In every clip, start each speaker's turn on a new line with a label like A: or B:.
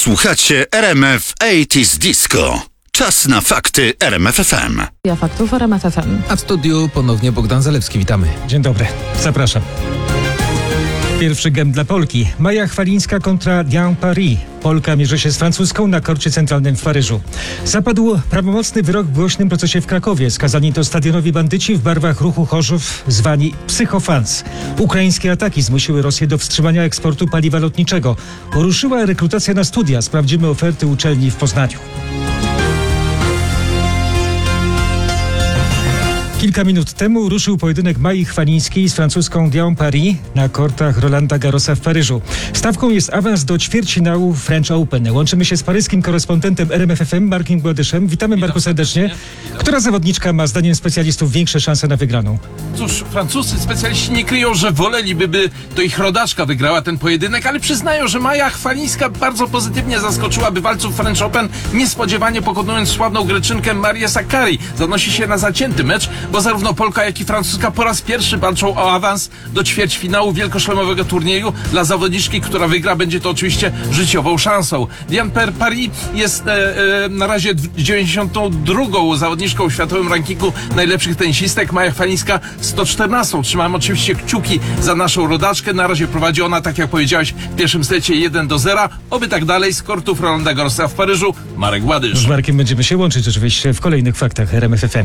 A: Słuchacie RMF 80s Disco. Czas na fakty RMF FM.
B: Ja faktów RMF FM.
C: A w studiu ponownie Bogdan Zalewski. Witamy.
D: Dzień dobry, zapraszam. Pierwszy gem dla Polki. Maja Chwalińska kontra Diane Paris. Polka mierzy się z francuską na korcie centralnym w Paryżu. Zapadł prawomocny wyrok w głośnym procesie w Krakowie. Skazani to stadionowi bandyci w barwach ruchu Chorzów, zwani Psychofans. Ukraińskie ataki zmusiły Rosję do wstrzymania eksportu paliwa lotniczego. Poruszyła rekrutacja na studia. Sprawdzimy oferty uczelni w Poznaniu. Kilka minut temu ruszył pojedynek Mai Chwalińskiej z francuską Diane Paris na kortach Rolanda Garrosa w Paryżu. Stawką jest awans do ćwierćfinału French Open. Łączymy się z paryskim korespondentem RMF FM Markiem Gładyszem. Witamy, Marku, serdecznie. Która zawodniczka ma zdaniem specjalistów większe szanse na wygraną?
E: Cóż, francuscy specjaliści nie kryją, że woleliby, by to ich rodaczka wygrała ten pojedynek, ale przyznają, że Maja Chwalińska bardzo pozytywnie zaskoczyła bywalców French Open, niespodziewanie pokonując sławną Greczynkę Marię Sakkari. Zanosi się na zacięty mecz, bo zarówno Polka, jak i Francuska po raz pierwszy walczą o awans do ćwierćfinału wielkoszlemowego turnieju. Dla zawodniczki, która wygra, będzie to oczywiście życiową szansą. Diane Paris jest na razie 92. zawodniczką w światowym rankingu najlepszych tenisistek. Maja Chwalińska 114. Trzymamy oczywiście kciuki za naszą rodaczkę. Na razie prowadzi ona, tak jak powiedziałeś, w pierwszym secie 1-0. Oby tak dalej. Z kortów Rolanda Garrosa w Paryżu, Marek Gładysz.
D: Z Markiem będziemy się łączyć oczywiście w kolejnych faktach RMF FM.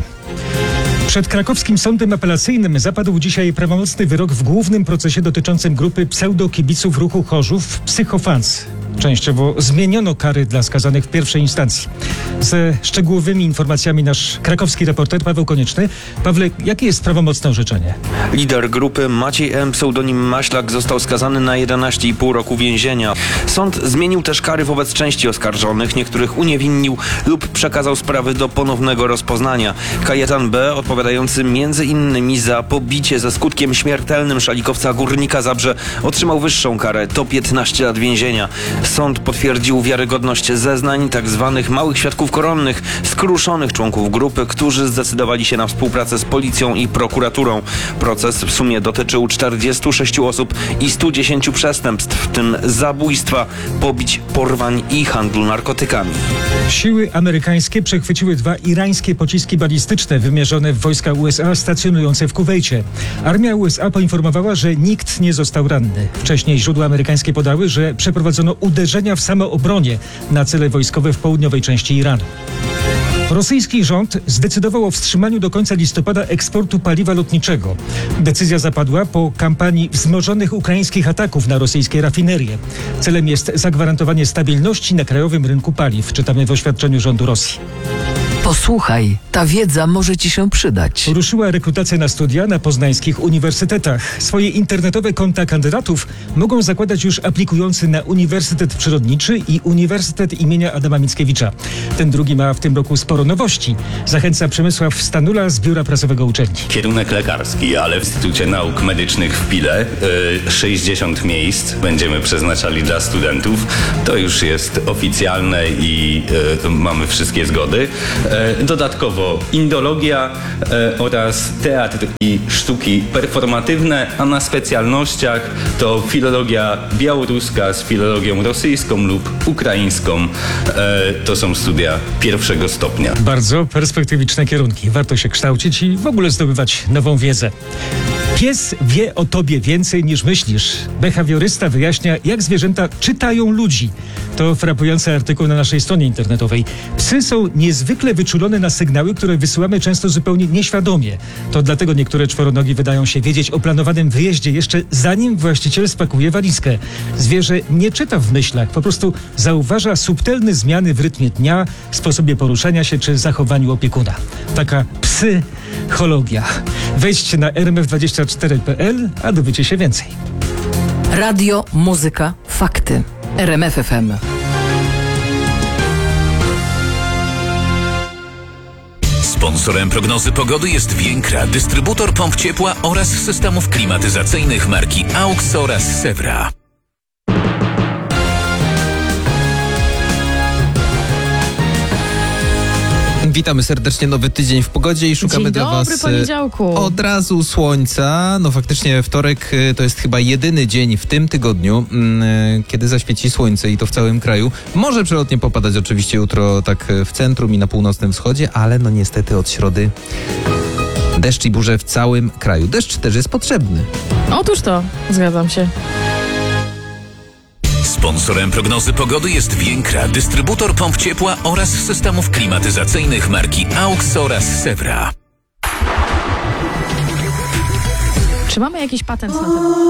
D: Przed krakowskim sądem apelacyjnym zapadł dzisiaj prawomocny wyrok w głównym procesie dotyczącym grupy pseudokibiców ruchu Chorzów Psychofans. Częściowo zmieniono kary dla skazanych w pierwszej instancji. Ze szczegółowymi informacjami nasz krakowski reporter Paweł Konieczny. Pawle, jakie jest prawomocne orzeczenie?
F: Lider grupy Maciej M., pseudonim Maślak, został skazany na 11,5 roku więzienia. Sąd zmienił też kary wobec części oskarżonych, niektórych uniewinnił lub przekazał sprawy do ponownego rozpoznania. Kajetan B., odpowiadający m.in. za pobicie ze skutkiem śmiertelnym szalikowca Górnika Zabrze, otrzymał wyższą karę, to 15 lat więzienia. Sąd potwierdził wiarygodność zeznań tzw. małych świadków koronnych, skruszonych członków grupy, którzy zdecydowali się na współpracę z policją i prokuraturą. Proces w sumie dotyczył 46 osób i 110 przestępstw, w tym zabójstwa, pobić, porwań i handlu narkotykami.
D: Siły amerykańskie przechwyciły 2 irańskie pociski balistyczne wymierzone w wojska USA stacjonujące w Kuwejcie. Armia USA poinformowała, że nikt nie został ranny. Wcześniej źródła amerykańskie podały, że przeprowadzono uderzenia w samoobronie na cele wojskowe w południowej części Iranu. Rosyjski rząd zdecydował o wstrzymaniu do końca listopada eksportu paliwa lotniczego. Decyzja zapadła po kampanii wzmożonych ukraińskich ataków na rosyjskie rafinerie. Celem jest zagwarantowanie stabilności na krajowym rynku paliw, czytamy w oświadczeniu rządu Rosji.
G: Posłuchaj, ta wiedza może ci się przydać.
D: Ruszyła rekrutacja na studia na poznańskich uniwersytetach. Swoje internetowe konta kandydatów mogą zakładać już aplikujący na Uniwersytet Przyrodniczy i Uniwersytet imienia Adama Mickiewicza. Ten drugi ma w tym roku sporo nowości. Zachęca Przemysław Stanula z Biura Prasowego Uczelni.
H: Kierunek lekarski, ale w Instytucie Nauk Medycznych w Pile 60 miejsc będziemy przeznaczali dla studentów. To już jest oficjalne i mamy wszystkie zgody. Dodatkowo indologia oraz teatr i sztuki performatywne, a na specjalnościach to filologia białoruska z filologią rosyjską lub ukraińską. To są studia pierwszego stopnia.
D: Bardzo perspektywiczne kierunki. Warto się kształcić i w ogóle zdobywać nową wiedzę. Pies wie o tobie więcej niż myślisz. Behawiorysta wyjaśnia, jak zwierzęta czytają ludzi. To frapujący artykuł na naszej stronie internetowej. Psy są niezwykle wyczulone na sygnały, które wysyłamy często zupełnie nieświadomie. To dlatego niektóre czworonogi wydają się wiedzieć o planowanym wyjeździe jeszcze zanim właściciel spakuje walizkę. Zwierzę nie czyta w myślach, po prostu zauważa subtelne zmiany w rytmie dnia, sposobie poruszania się czy zachowaniu opiekuna. Taka psychologia. Wejdźcie na rmf24.pl, a dowiecie się więcej.
G: Radio, muzyka, fakty. RMF FM.
A: Sponsorem prognozy pogody jest Więkra, dystrybutor pomp ciepła oraz systemów klimatyzacyjnych marki AUX oraz Sewra.
C: Witamy serdecznie, nowy tydzień w pogodzie i szukamy
B: Dzień
C: dla
B: dobry,
C: was
B: poniedziałku.
C: od razu słońca. No faktycznie wtorek to jest chyba jedyny dzień w tym tygodniu, kiedy zaświeci słońce i to w całym kraju. Może przelotnie popadać oczywiście jutro tak w centrum i na północnym wschodzie, ale no niestety od środy deszcz i burze w całym kraju. Deszcz też jest potrzebny.
B: Otóż to, zgadzam się.
A: Sponsorem prognozy pogody jest Więkra, dystrybutor pomp ciepła oraz systemów klimatyzacyjnych marki AUX oraz Sewra.
B: Czy mamy jakiś patent na ten?